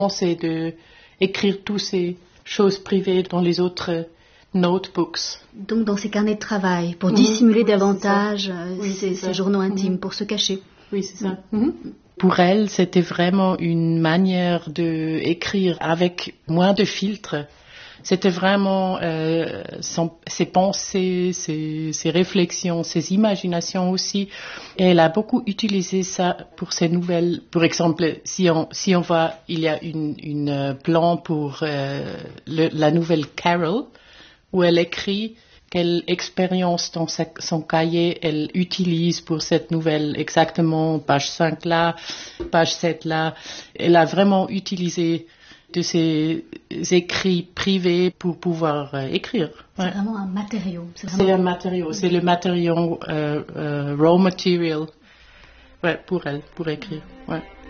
c'est de écrire toutes ces choses privées dans les autres notebooks. Donc dans ces carnets de travail, pour dissimuler davantage ces journaux intimes, pour se cacher. Oui, c'est ça. Pour elle, c'était vraiment une manière d'écrire avec moins de filtres. C'était vraiment ses pensées, ses réflexions, ses imaginations aussi. Et elle a beaucoup utilisé ça pour ses nouvelles. Par exemple, si on va, il y a une plan pour la nouvelle Carol, où elle écrit quelle expérience dans son cahier elle utilise pour cette nouvelle, exactement page 5 là, page 7 là. Elle a vraiment utilisé de ses écrits privés pour pouvoir écrire. Ouais. C'est vraiment un matériau. C'est un matériau, c'est le matériau raw material pour elle, pour écrire. Ouais.